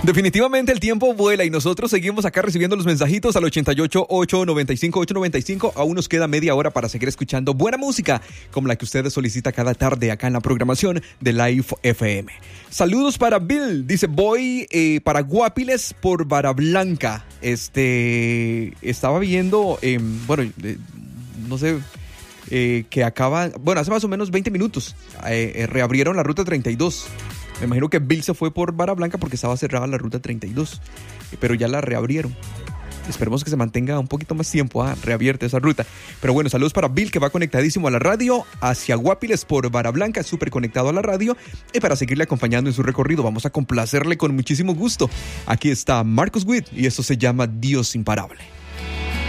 Definitivamente el tiempo vuela y nosotros seguimos acá recibiendo los mensajitos al 88-895-895. Aún nos queda media hora para seguir escuchando buena música como la que ustedes solicitan cada tarde acá en la programación de Live FM. Saludos para Bill. Dice, voy para Guapiles por Barablanca. Estaba viendo, no sé, que acaba, hace más o menos 20 minutos reabrieron la ruta 32. Me imagino que Bill se fue por Barablanca porque estaba cerrada la ruta 32, pero ya la reabrieron. Esperemos que se mantenga un poquito más tiempo reabierta esa ruta. Pero bueno, saludos para Bill, que va conectadísimo a la radio hacia Guapiles por Barablanca, súper conectado a la radio. Y para seguirle acompañando en su recorrido, vamos a complacerle con muchísimo gusto. Aquí está Marcus Witt y esto se llama Dios Imparable.